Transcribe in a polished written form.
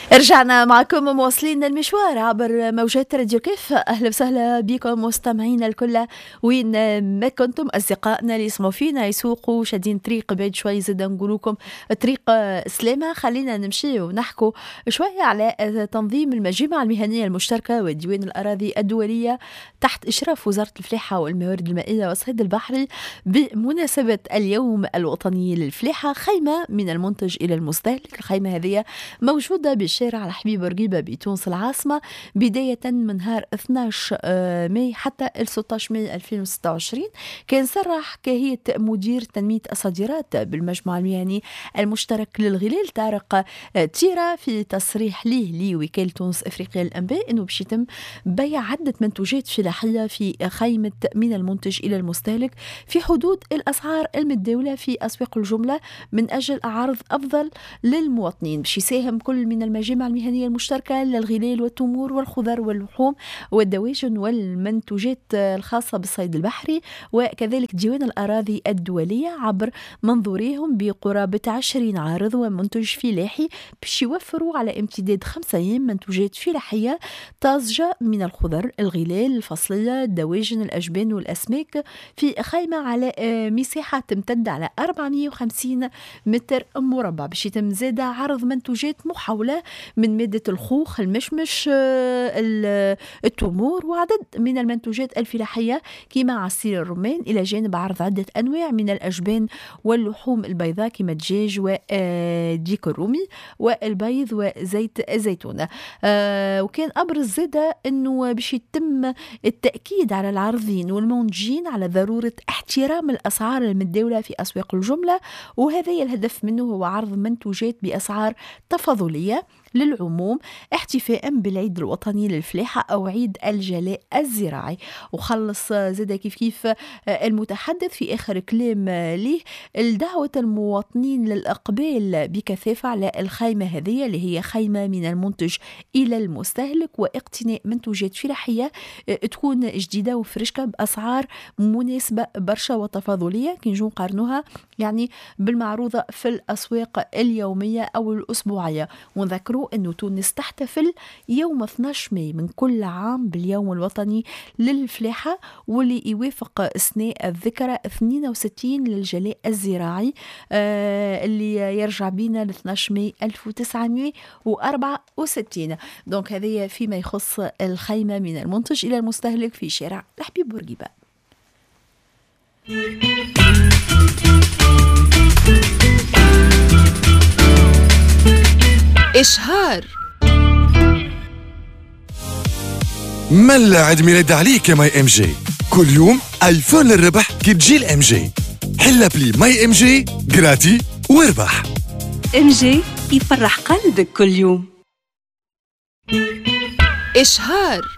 رجعنا معكم مواصلين المشوار عبر موجات راديو كيف. أهلا وسهلا بكم مستمعينا الكل وين ما كنتم، أصدقائنا اللي يسمعوا فينا يسوقوا شادين طريق بعيد شوي، زاد نقول لكم طريق سلامة. خلينا نمشي ونحكوا شوية على تنظيم المجمع المهنية المشتركة وديوان الأراضي الدولية تحت إشراف وزارة الفلاحة والموارد المائية والصيد البحري بمناسبة اليوم الوطني للفلاحة. خيمة من المنتج إلى المستهلك. الخيمة هذه موجودة بالشارع الحبيب بورقيبة بتونس العاصمة بداية من نهار 12 ماي حتى 16 ماي 2026. كان صرح كهية مدير تنمية الصادرات بالمجمع المهني المشترك للغلال طارق تيرا في تصريح ليه لوكالة تونس أفريقيا للأنباء أنه باش يتم بيع عدة منتوجات فلاحية في خيمة من المنتج إلى المستهلك في حدود الأسعار المتداولة في أسواق الجملة من أجل عرض أفضل للمواطنين. باش يساهم كل من المجامع المهنية المشتركة للغلال والتمور والخضر واللحوم والدواجن والمنتوجات الخاصة بالصيد البحري وكذلك ديوان الأراضي الدولية عبر منظوريهم بقرابة 20 عارض ومنتج فلاحي باش يوفروا على امتداد 5 أيام منتوجات فلاحية طازجة من الخضر، الغلال، الفصلية، الدواجن، الأجبان والأسماك في خيمة على مساحة تمتد على 450 متر مربع. باش يتم زادة عرض منتوجات محاولة من مادة الخوخ، المشمش، التمور وعدد من المنتوجات الفلاحية كما عصير الرمان، إلى جانب عرض عدة أنواع من الأجبان واللحوم البيضاء كما الدجاج وديك الرومي والبيض وزيت الزيتون. وكان أبرز زادة أنه باش يتم التأكيد على العارضين والمنتجين على ضرورة احترام الأسعار المتداولة في أسواق الجملة، وهذا الهدف منه هو عرض منتوجات بأسعار تفاضلية للعموم احتفاء بالعيد الوطني للفلاحة أو عيد الجلاء الزراعي. وخلص زاد كيف المتحدث في آخر كلام ليه الدعوة المواطنين للإقبال بكثافة على الخيمة هذه اللي هي خيمة من المنتج إلى المستهلك واقتناء منتوجات فلاحية تكون جديدة وفرشكة بأسعار مناسبة برشا وتفاضلية كي نجو نقارنوها يعني بالمعروضة في الأسواق اليومية أو الأسبوعية. ونذكروا أنه تونس تحتفل يوم 12 ماي من كل عام باليوم الوطني للفلاحة واللي يوافق أثناء الذكرى 62 للجلاء الزراعي اللي يرجع بينا ل 12 ماي 1964. دونك هذه فيما يخص الخيمة من المنتج إلى المستهلك في شارع الحبيب بورقيبة. إشهار. ملا عيد ميلاد عليك يا ماي ام جي. كل يوم ايفون للربح كي تجي الام جي. حل بلي ماي ام جي جراتي واربح. ام جي يفرح قلبك كل يوم. إشهار.